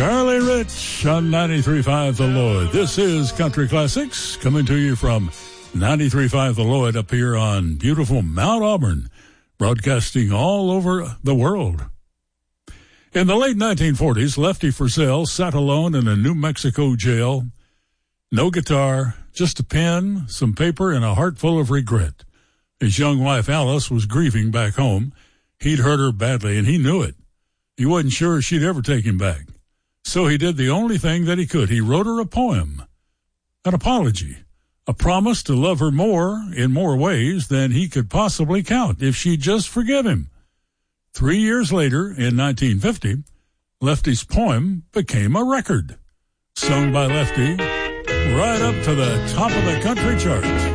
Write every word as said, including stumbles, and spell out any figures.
Charlie Rich on ninety-three point five The Lloyd. This is Country Classics coming to you from ninety-three point five The Lloyd up here on beautiful Mount Auburn, broadcasting all over the world. In the late nineteen forties, Lefty Frizzell sat alone in a New Mexico jail. No guitar, just a pen, some paper, and a heart full of regret. His young wife Alice was grieving back home. He'd hurt her badly, and he knew it. He wasn't sure she'd ever take him back. So he did the only thing that he could. He wrote her a poem, an apology, a promise to love her more in more ways than he could possibly count if she'd just forgive him. Three years later, in nineteen fifty, Lefty's poem became a record, sung by Lefty right up to the top of the country charts.